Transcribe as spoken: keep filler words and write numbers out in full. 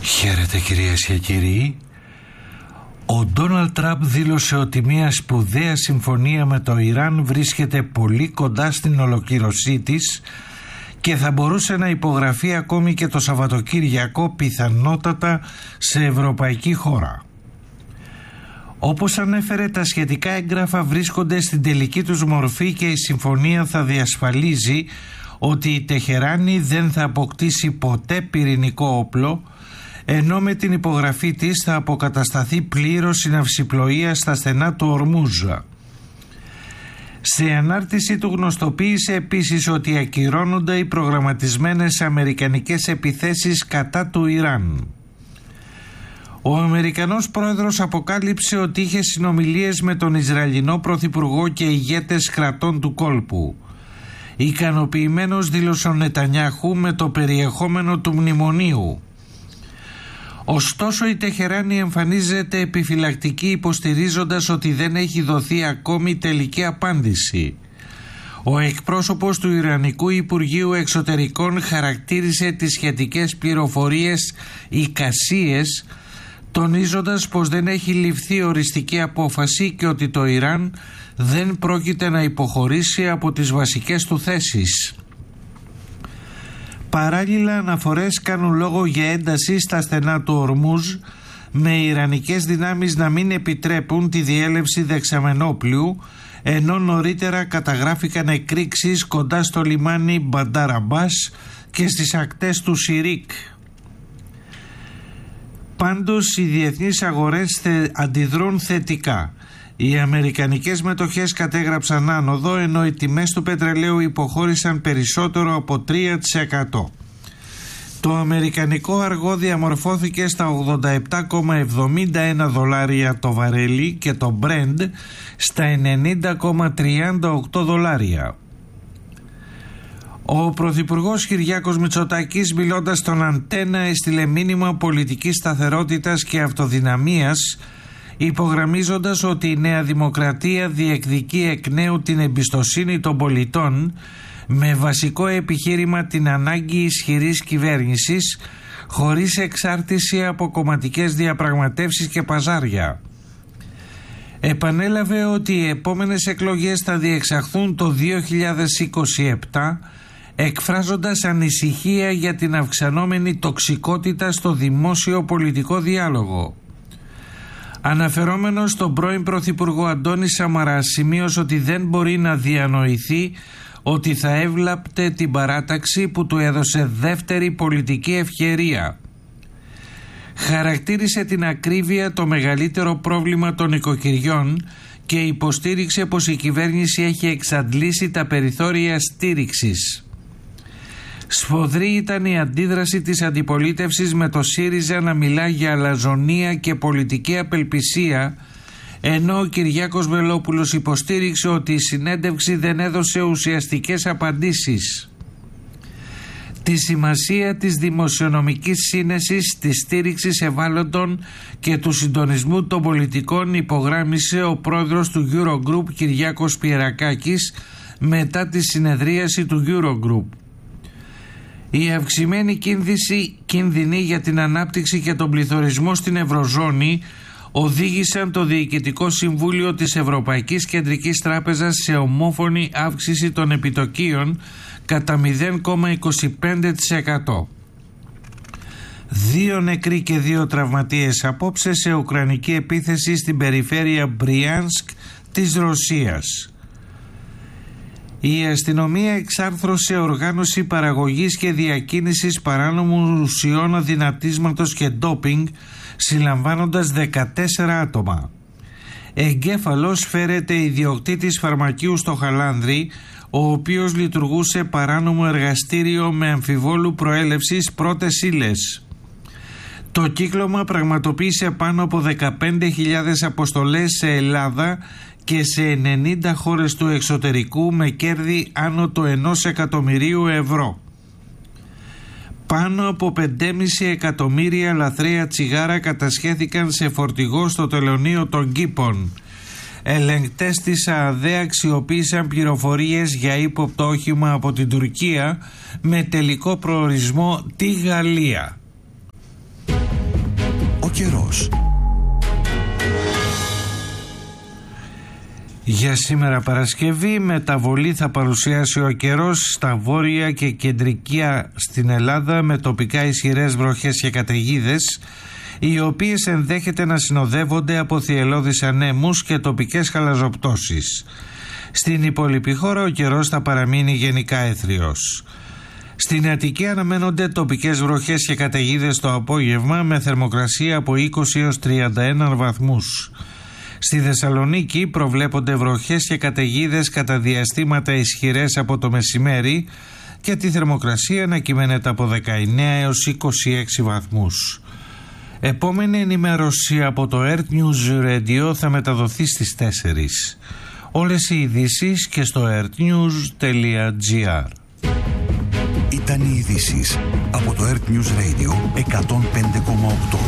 Χαίρετε κυρίες και κύριοι. Ο Ντόναλντ Τραμπ δήλωσε ότι μια σπουδαία συμφωνία με το Ιράν βρίσκεται πολύ κοντά στην ολοκλήρωσή της και θα μπορούσε να υπογραφεί ακόμη και το Σαββατοκύριακο, πιθανότατα σε ευρωπαϊκή χώρα. Όπως ανέφερε, τα σχετικά έγγραφα βρίσκονται στην τελική τους μορφή και η συμφωνία θα διασφαλίζει ότι η Τεχεράνη δεν θα αποκτήσει ποτέ πυρηνικό όπλο, ενώ με την υπογραφή της θα αποκατασταθεί πλήρως η ναυσιπλοεία στα στενά του Ορμούζα. Σε ανάρτηση του γνωστοποίησε επίσης ότι ακυρώνονται οι προγραμματισμένες αμερικανικές επιθέσεις κατά του Ιράν. Ο Αμερικανός πρόεδρος αποκάλυψε ότι είχε συνομιλίες με τον Ισραηλινό πρωθυπουργό και ηγέτες κρατών του κόλπου. Ικανοποιημένος δήλωσε ο Νετανιάχου με το περιεχόμενο του μνημονίου. Ωστόσο η Τεχεράνη εμφανίζεται επιφυλακτική, υποστηρίζοντας ότι δεν έχει δοθεί ακόμη τελική απάντηση. Ο εκπρόσωπος του Ιρανικού Υπουργείου Εξωτερικών χαρακτήρισε τις σχετικές πληροφορίες εικασίες, τονίζοντας πως δεν έχει ληφθεί οριστική απόφαση και ότι το Ιράν δεν πρόκειται να υποχωρήσει από τις βασικές του θέσεις. Παράλληλα, αναφορές κάνουν λόγο για ένταση στα στενά του Ορμούζ, με ιρανικές δυνάμεις να μην επιτρέπουν τη διέλευση δεξαμενόπλοιου, ενώ νωρίτερα καταγράφηκαν εκρήξεις κοντά στο λιμάνι Μπαντάρ Αμπάς και στις ακτές του Σιρίκ. Πάντως οι διεθνείς αγορές θε, αντιδρούν θετικά. Οι αμερικανικές μετοχές κατέγραψαν άνοδο, ενώ οι τιμές του πετρελαίου υποχώρησαν περισσότερο από τρία τοις εκατό. Το αμερικανικό αργό διαμορφώθηκε στα ογδόντα επτά κόμμα εβδομήντα ένα δολάρια το βαρέλι και το Brent στα ενενήντα κόμμα τριάντα οκτώ δολάρια. Ο Πρωθυπουργός Κυριάκος Μητσοτάκης, μιλώντας στον Αντένα, έστειλε μήνυμα πολιτικής σταθερότητας και αυτοδυναμίας, υπογραμμίζοντας ότι η Νέα Δημοκρατία διεκδικεί εκ νέου την εμπιστοσύνη των πολιτών, με βασικό επιχείρημα την ανάγκη ισχυρής κυβέρνησης, χωρίς εξάρτηση από κομματικές διαπραγματεύσεις και παζάρια. Επανέλαβε ότι οι επόμενες εκλογές θα διεξαχθούν το δύο χιλιάδες είκοσι επτά, εκφράζοντας ανησυχία για την αυξανόμενη τοξικότητα στο δημόσιο πολιτικό διάλογο. Αναφερόμενος στον πρώην Πρωθυπουργό Αντώνη Σαμαρά, σημείωσε ότι δεν μπορεί να διανοηθεί ότι θα έβλαπτε την παράταξη που του έδωσε δεύτερη πολιτική ευκαιρία. Χαρακτήρισε την ακρίβεια το μεγαλύτερο πρόβλημα των οικοκυριών και υποστήριξε πως η κυβέρνηση έχει εξαντλήσει τα περιθώρια στήριξης. Σφοδρή ήταν η αντίδραση της αντιπολίτευσης, με το ΣΥΡΙΖΑ να μιλά για αλαζονία και πολιτική απελπισία, ενώ ο Κυριάκος Βελόπουλος υποστήριξε ότι η συνέντευξη δεν έδωσε ουσιαστικές απαντήσεις. Τη σημασία της δημοσιονομικής σύνεσης, της στήριξης ευάλωτων και του συντονισμού των πολιτικών υπογράμμισε ο πρόεδρος του Eurogroup Κυριάκος Πιερακάκης μετά τη συνεδρίαση του Eurogroup. Η αυξημένη κίνδυση, κίνδυνη για την ανάπτυξη και τον πληθωρισμό στην Ευρωζώνη οδήγησαν το Διοικητικό Συμβούλιο της Ευρωπαϊκής Κεντρικής Τράπεζας σε ομόφωνη αύξηση των επιτοκίων κατά μηδέν κόμμα είκοσι πέντε τοις εκατό. Δύο νεκροί και δύο τραυματίες απόψε σε ουκρανική επίθεση στην περιφέρεια Μπριάνσκ της Ρωσίας. Η αστυνομία εξάρθρωσε οργάνωση παραγωγής και διακίνησης παράνομων ουσιών αδυνατίσματος και ντόπινγκ, συλλαμβάνοντας δεκατέσσερα άτομα. Εγκέφαλος φέρεται ιδιοκτήτης φαρμακείου στο Χαλάνδρι, ο οποίος λειτουργούσε παράνομο εργαστήριο με αμφιβόλου προέλευσης πρώτες ύλες. Το κύκλωμα πραγματοποίησε πάνω από δεκαπέντε χιλιάδες αποστολές σε Ελλάδα και σε ενενήντα χώρες του εξωτερικού, με κέρδη άνω το ενός εκατομμυρίου ευρώ. Πάνω από πέντε κόμμα πέντε εκατομμύρια λαθρέα τσιγάρα κατασχέθηκαν σε φορτηγό στο τελωνείο των Κήπων. Ελεγκτές της ΑΔΕ αξιοποίησαν πληροφορίες για ύποπτο όχημα από την Τουρκία με τελικό προορισμό τη Γαλλία. καιρός. Για σήμερα Παρασκευή, μεταβολή θα παρουσιάσει ο καιρός στα βόρεια και κεντρική στην Ελλάδα με τοπικά ισχυρές βροχές και καταιγίδες, οι οποίες ενδέχεται να συνοδεύονται από θυελλώδεις ανέμους και τοπικές χαλαζοπτώσεις. Στην υπόλοιπη χώρα ο καιρός θα παραμείνει γενικά έθριος. Στην Αττική αναμένονται τοπικές βροχές και καταιγίδες το απόγευμα με θερμοκρασία από είκοσι έως τριάντα ένα βαθμούς. Στη Θεσσαλονίκη προβλέπονται βροχές και καταιγίδες κατά διαστήματα ισχυρές από το μεσημέρι και τη θερμοκρασία να κυμαίνεται από δεκαεννέα έως είκοσι έξι βαθμούς. Επόμενη ενημέρωση από το Earth News Radio θα μεταδοθεί στις τέσσερις. Όλες οι ειδήσεις και στο earthnews τελεία gr. Ήταν οι ειδήσεις από το Earth News Radio εκατόν πέντε κόμμα οκτώ.